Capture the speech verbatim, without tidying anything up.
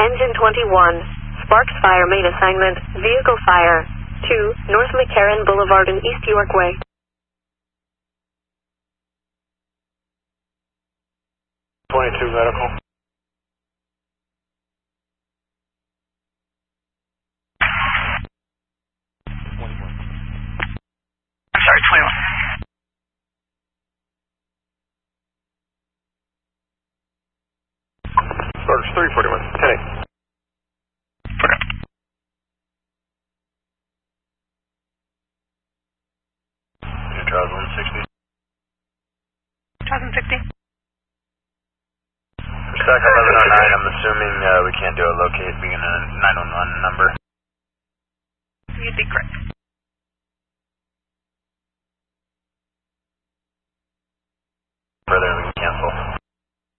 Engine twenty-one. Sparks fire main assignment, vehicle fire. two, North McCarran Boulevard and East York Way. twenty-two medical. I'm sorry, twenty-one. Sparks three forty-one, ten eight. Okay. New trials one sixty. one sixty. For stack eleven oh nine, I'm assuming uh, we can't do a locate being a nine one one number. You'd be correct.